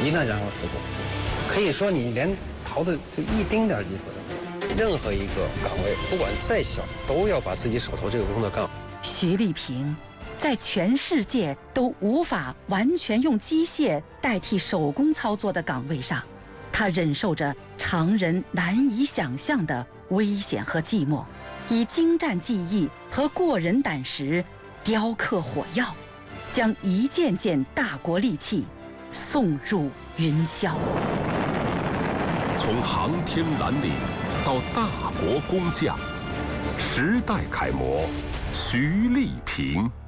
一旦然后失控，可以说你连逃的就一丁点机会都没有。任何一个岗位，不管再小，都要把自己手头这个工作干好。 徐丽萍在全世界都无法完全用机械代替手工操作的岗位上，她忍受着常人难以想象的危险和寂寞，以精湛技艺和过人胆识雕刻火药，将一件件大国利器送入云霄。 从航天蓝领到大国工匠，时代楷模徐丽萍。